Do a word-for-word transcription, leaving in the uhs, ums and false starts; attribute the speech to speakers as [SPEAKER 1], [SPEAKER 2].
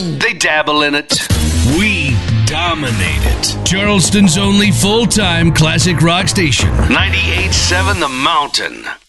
[SPEAKER 1] They dabble in it.
[SPEAKER 2] We dominate it. Charleston's only full-time classic rock station.
[SPEAKER 1] ninety-eight point seven The Mountain.